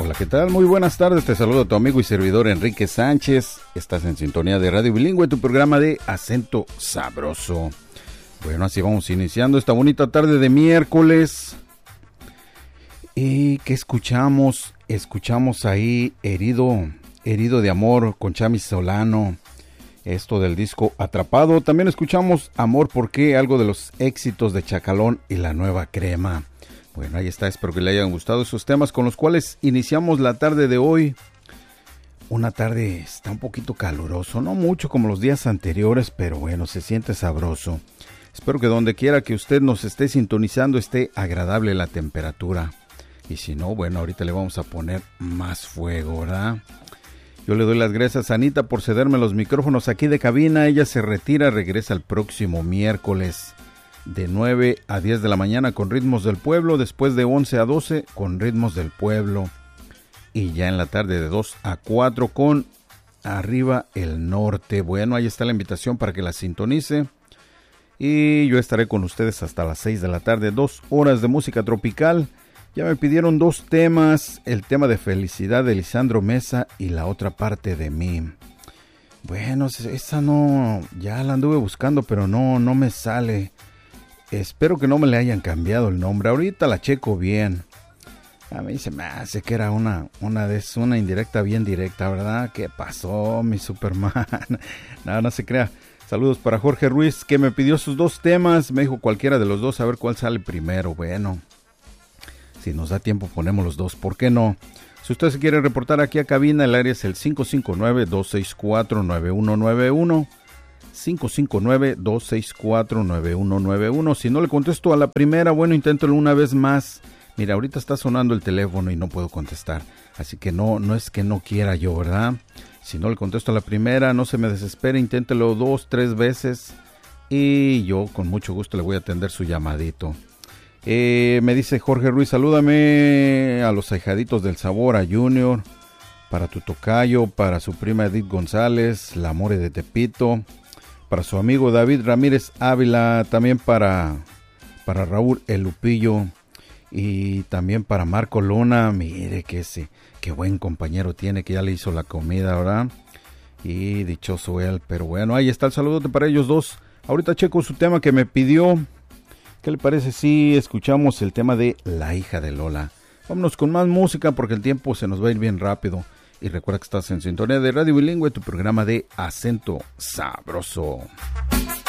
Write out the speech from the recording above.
Hola, ¿qué tal? Muy buenas tardes, te saludo a tu amigo y servidor Enrique Sánchez. Estás en sintonía de Radio Bilingüe, tu programa de acento sabroso. Bueno, así vamos iniciando esta bonita tarde de miércoles. ¿Y qué escuchamos? Escuchamos ahí Herido de Amor con Chami Solano. Esto del disco Atrapado. También escuchamos Amor ¿Por qué? Algo de los éxitos de Chacalón y La Nueva Crema. Bueno, ahí está, espero que le hayan gustado esos temas con los cuales iniciamos la tarde de hoy. Una tarde está un poquito caluroso, no mucho como los días anteriores, pero bueno, se siente sabroso. Espero que donde quiera que usted nos esté sintonizando esté agradable la temperatura. Y si no, bueno, ahorita le vamos a poner más fuego, ¿verdad? Yo le doy las gracias a Anita por cederme los micrófonos aquí de cabina. Ella se retira, regresa el próximo miércoles de 9 a 10 de la mañana con Ritmos del Pueblo, después de 11 a 12 con Ritmos del Pueblo y ya en la tarde de 2 a 4 con Arriba el Norte. Bueno, ahí está la invitación para que la sintonice y yo estaré con ustedes hasta las 6 de la tarde, 2 horas de música tropical. Ya me pidieron 2 temas, el tema de Felicidad de Lisandro Mesa y La Otra Parte de Mí. Bueno, esa no, ya la anduve buscando, pero no me sale. Espero que no me le hayan cambiado el nombre. Ahorita la checo bien. A mí se me hace que era una indirecta bien directa, ¿verdad? ¿Qué pasó, mi Superman? No se crea. Saludos para Jorge Ruiz, que me pidió sus 2 temas. Me dijo cualquiera de los 2, a ver cuál sale primero. Bueno, si nos da tiempo ponemos los 2, ¿por qué no? Si usted se quiere reportar aquí a cabina, el área es el 559-264-9191. 559-264-9191. Si no le contesto a la primera, bueno, inténtelo una vez más. Mira, ahorita está sonando el teléfono y no puedo contestar. Así que no es que no quiera yo, ¿verdad? Si no le contesto a la primera, no se me desespere, inténtelo 2, 3 veces. Y yo con mucho gusto le voy a atender su llamadito. Me dice Jorge Ruiz, salúdame a los ahijaditos del sabor, a Junior, para tu tocayo, para su prima Edith González, la More de Tepito, para su amigo David Ramírez Ávila, también para Raúl El Lupillo y también para Marco Luna. Mire qué buen compañero tiene, que ya le hizo la comida, ¿verdad? Y dichoso él, pero bueno, ahí está el saludote para ellos 2. Ahorita checo su tema que me pidió. ¿Qué le parece si escuchamos el tema de La Hija de Lola? Vámonos con más música porque el tiempo se nos va a ir bien rápido. Y recuerda que estás en sintonía de Radio Bilingüe, tu programa de acento sabroso.